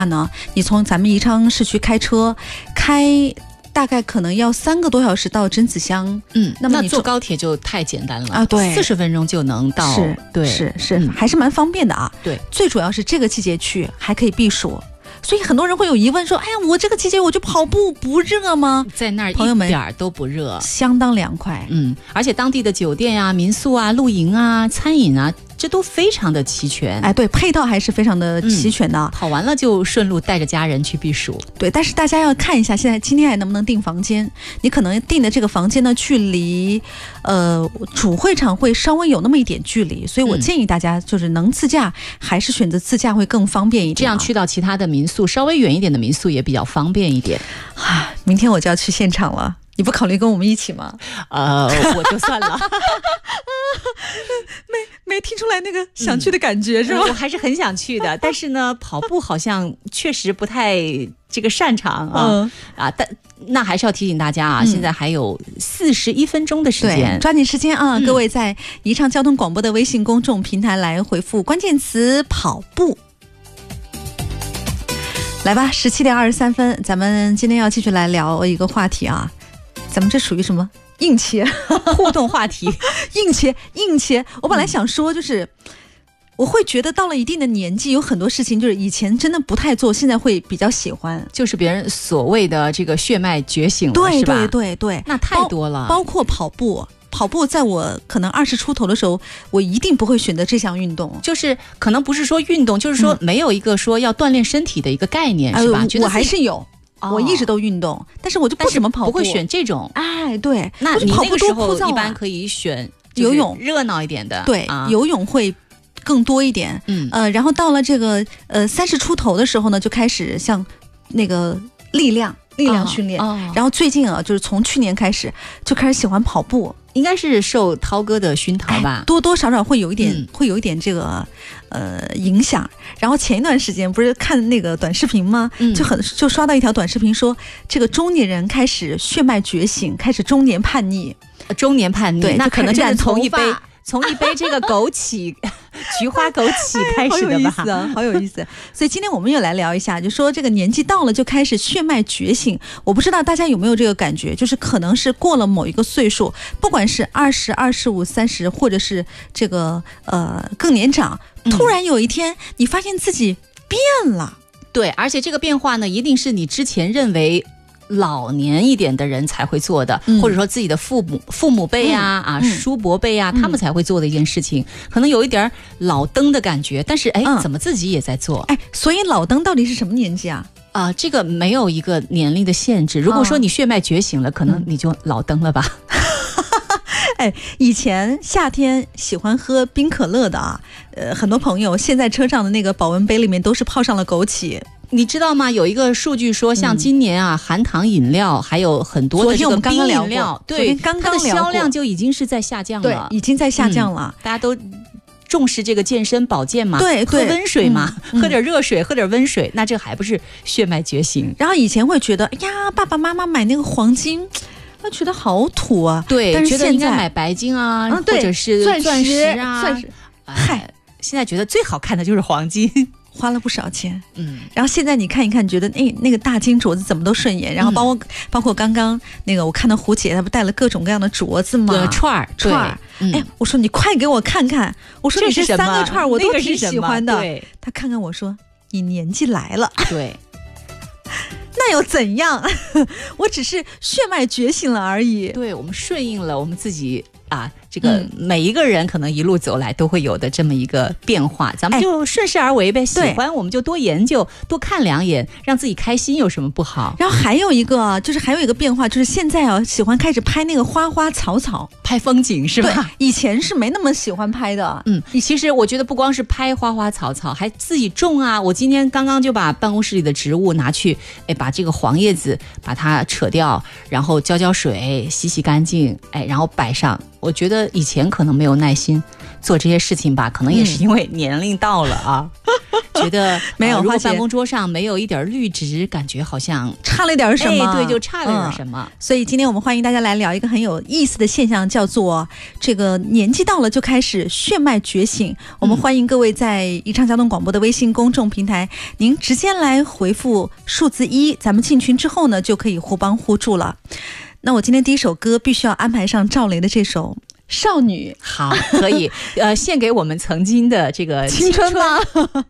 呢，你从咱们宜昌市区开车大概可能要3个多小时到甄子乡。 那么你坐高铁就太简单了啊，对 ，40分钟就能到。对， 是，还是蛮方便的啊。 对， 最主要是这个季节去还可以避暑。所以很多人会有疑问说，哎呀，我这个季节我就跑步不热吗？ 在那儿朋友们一点都不热， 相当凉快。 而且当地的酒店啊、民宿啊、露营啊、餐饮啊，这都非常的齐全。 哎，对，配套还是非常的齐全的。 跑完了就顺路带着家人去避暑。 对，但是大家要看一下，今天还能不能订房间？你可能订的这个房间呢，距离主会场会稍微有那么一点距离，所以我建议大家就是能自驾，还是选择自驾会更方便一点。 这样去到其他的民宿，稍微远一点的民宿也比较方便一点。 明天我就要去现场了。你不考虑跟我们一起吗？ 我就算了。 没听出来那个想去的感觉是吧？ 我还是很想去的，但是呢，跑步好像确实不太这个擅长啊。但那还是要提醒大家啊，现在还有41分钟的时间， 抓紧时间啊！各位在宜昌交通广播的微信公众平台来回复关键词跑步。来吧，17点23分，咱们今天要继续来聊一个话题啊。咱们这属于什么硬切互动话题？ 硬切。我本来想说，就是我会觉得到了一定的年纪，有很多事情就是以前真的不太做，现在会比较喜欢， 就是别人所谓的这个血脉觉醒了，是吧？ 对， 那太多了， 包括跑步。跑步在我可能20出头的时候，我一定不会选择这项运动。 就是可能不是说运动，就是说没有一个说要锻炼身体的一个概念，是吧？ 我还是有。我一直都运动，但是我就不怎么跑步， 不会选这种。 哎，对， 那你那个时候一般可以选游泳， 热闹一点的。 对，游泳会更多一点。然后到了这个30出头的时候呢，就开始像那个力量训练。然后最近啊，就是从去年开始就开始喜欢跑步。 应该是受涛哥的熏陶吧， 多多少少会有一点这个影响。然后前一段时间不是看那个短视频吗？就刷到一条短视频说，这个中年人开始血脉觉醒，开始中年叛逆。对， 那可能就是从一杯这个枸杞菊花枸杞开始的吧。 好有意思。所以今天我们又来聊一下，就说这个年纪到了就开始血脉觉醒。我不知道大家有没有这个感觉，就是可能是过了某一个岁数，不管是20、25、30，或者是这个更年长，突然有一天你发现自己变了。 对，而且这个变化呢，一定是你之前认为老年一点的人才会做的，或者说自己的父母辈叔伯辈他们才会做的一件事情，可能有一点老登的感觉，但是怎么自己也在做？ 所以老登到底是什么年纪啊？ 这个没有一个年龄的限制。如果说你血脉觉醒了，可能你就老登了吧。 以前夏天喜欢喝冰可乐的很多朋友现在车上的那个保温杯里面都是泡上了枸杞。 你知道吗？有一个数据说，像今年含糖饮料还有很多的这个冰饮料，对，它的销量就已经是在下降了， 对，已经在下降了。 大家都重视这个健身保健嘛， 对， 喝温水嘛，喝点热水，喝点温水，那这还不是血脉觉醒？ 然后以前会觉得，哎呀，爸爸妈妈买那个黄金，我觉得好土啊， 对， 但是觉得应该买白金啊，或者是钻石啊，现在觉得最好看的就是黄金。 花了不少钱，然后现在你看一看，觉得那个大金镯子怎么都顺眼，然后包括刚刚那个我看到胡姐她不戴了各种各样的镯子吗？ 串儿， 我说你快给我看看，我说你这3个串我都挺喜欢的，她看看我说你年纪来了， 对， 那又怎样？我只是血脉觉醒了而已， 对，我们顺应了我们自己这个每一个人可能一路走来都会有的这么一个变化，咱们就顺势而为呗。喜欢我们就多研究，多看2眼，让自己开心，有什么不好？ 然后还有一个变化，就是现在喜欢开始拍那个花花草草， 拍风景是吧？ 对，以前是没那么喜欢拍的。 其实我觉得不光是拍花花草草，还自己种啊。我今天刚刚就把办公室里的植物拿去，把这个黄叶子把它扯掉，然后浇水，洗干净，然后摆上。我觉得得以前可能没有耐心做这些事情吧，可能也是因为年龄到了啊。觉得没有， 如果办公桌上没有一点绿植，感觉好像差了点什么。 对，就差了点什么。 所以今天我们欢迎大家来聊一个很有意思的现象，叫做这个年纪到了就开始血脉觉醒。我们欢迎各位在宜昌交通广播的微信公众平台，您直接来回复数字1，咱们进群之后呢，就可以互帮互助了。那我今天第一首歌必须要安排上赵雷的这首少女。 好，可以献给我们曾经的这个青春吗？